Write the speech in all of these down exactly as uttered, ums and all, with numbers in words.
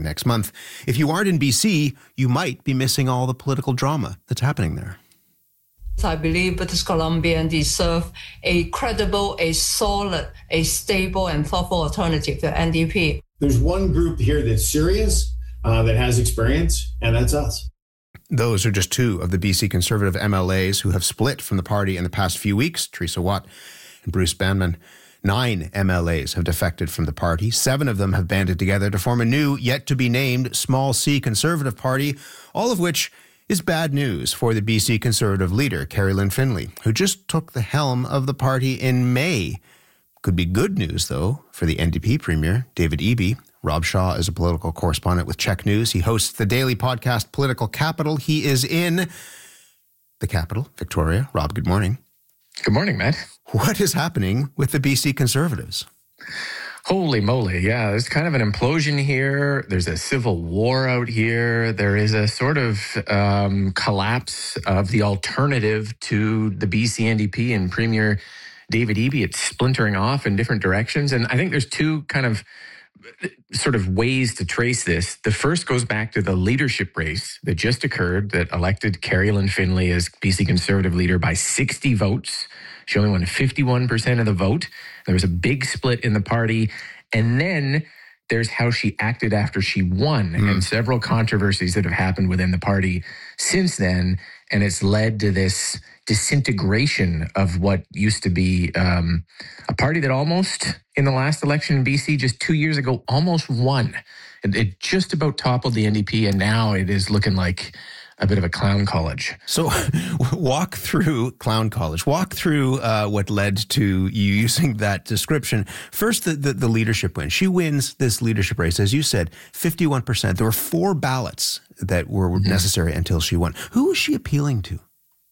next month. If you aren't in B C, you might be missing all the political drama that's happening there. I believe British Columbians deserve a credible, a solid, a stable and thoughtful alternative to N D P. There's one group here that's serious, uh, that has experience, and that's us. Those are just two of the B C Conservative M L As who have split from the party in the past few weeks, Teresa Watt and Bruce Banman. Nine M L As have defected from the party. Seven of them have banded together to form a new, yet-to-be-named small c Conservative Party, all of which is bad news for the B C Conservative leader, Kerry-Lynne Findlay, who just took the helm of the party in May. Could be good news, though, for the N D P Premier, David Eby. Rob Shaw is a political correspondent with Czech News. He hosts the daily podcast Political Capital. He is in the capital, Victoria. Rob, good morning. Good morning, Matt. What is happening with the B C Conservatives? Holy moly, yeah, there's kind of an implosion here. There's a civil war out here. There is a sort of um, collapse of the alternative to the B C N D P and Premier David Eby. It's splintering off in different directions. And I think there's two kind of sort of ways to trace this. The first goes back to the leadership race that just occurred that elected Kerry-Lynne Findlay as B C Conservative leader by sixty votes. She only won fifty-one percent of the vote. There was a big split in the party. And then there's how she acted after she won mm. and several controversies that have happened within the party since then. And it's led to this disintegration of what used to be um, a party that almost, in the last election in B C just two years ago, almost won. It, it just about toppled the N D P, and now it is looking like a bit of a clown college. So walk through clown college. Walk through uh, what led to you using that description. First, the, the, the leadership win. She wins this leadership race, as you said, fifty-one percent. There were four ballots that were mm-hmm. necessary until she won. Who was she appealing to?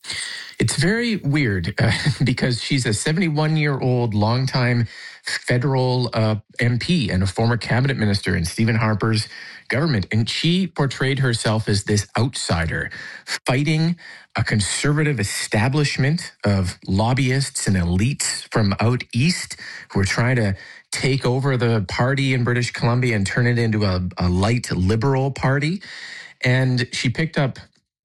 It's very weird uh, because she's a seventy-one-year-old longtime federal uh, M P and a former cabinet minister in Stephen Harper's government. And she portrayed herself as this outsider fighting a conservative establishment of lobbyists and elites from out east who are trying to take over the party in British Columbia and turn it into a, a light liberal party. And she picked up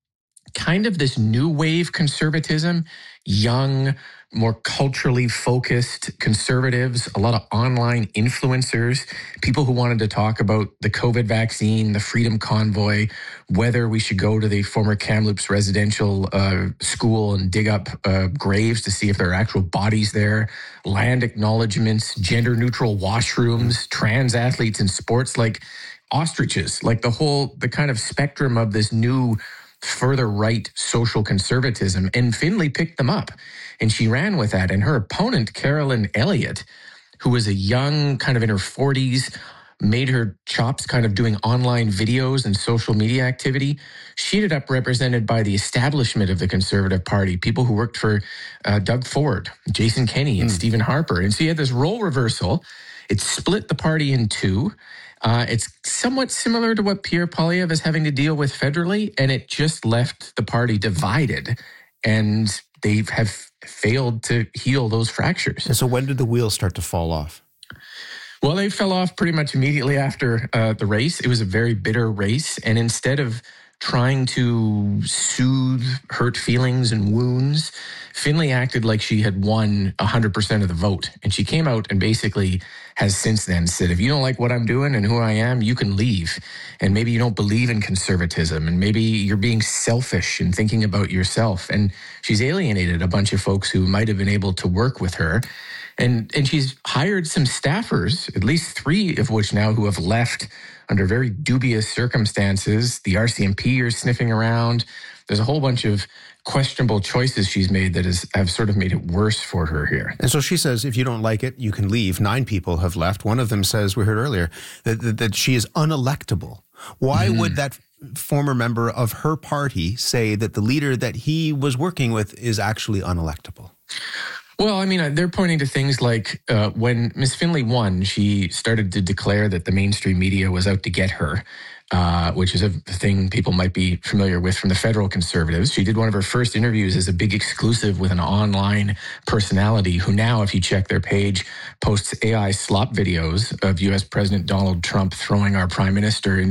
kind of this new wave conservatism, young, more culturally focused conservatives, a lot of online influencers, people who wanted to talk about the COVID vaccine, the Freedom Convoy, whether we should go to the former Kamloops residential uh, school and dig up uh, graves to see if there are actual bodies there, land acknowledgements, gender-neutral washrooms, trans athletes in sports, like ostriches, like the whole, the kind of spectrum of this new further right social conservatism. And Findlay picked them up and she ran with that. And her opponent, Carolyn Elliott, who was a young, kind of in her forties, made her chops kind of doing online videos and social media activity. She ended up represented by the establishment of the Conservative Party, people who worked for uh, Doug Ford, Jason Kenney, and mm. Stephen Harper. And so you had this role reversal. It split the party in two. Uh, it's somewhat similar to what Pierre Poilievre is having to deal with federally, and it just left the party divided, and they have failed to heal those fractures. And so when did the wheels start to fall off? Well, they fell off pretty much immediately after uh, the race. It was a very bitter race, and instead of trying to soothe hurt feelings and wounds, Findlay acted like she had won one hundred percent of the vote. And she came out and basically has since then said, if you don't like what I'm doing and who I am, you can leave. And maybe you don't believe in conservatism, and maybe you're being selfish and thinking about yourself. And she's alienated a bunch of folks who might have been able to work with her. And and she's hired some staffers, at least three of which now who have left under very dubious circumstances. The R C M P are sniffing around. There's a whole bunch of questionable choices she's made that is, have sort of made it worse for her here. And so she says, if you don't like it, you can leave. Nine people have left. One of them says, we heard earlier, that, that, that she is unelectable. Why mm. would that former member of her party say that the leader that he was working with is actually unelectable? Well, I mean, they're pointing to things like uh, when Miss Findlay won, she started to declare that the mainstream media was out to get her, uh, which is a thing people might be familiar with from the federal Conservatives. She did one of her first interviews as a big exclusive with an online personality who now, if you check their page, posts A I slop videos of U S President Donald Trump throwing our prime minister in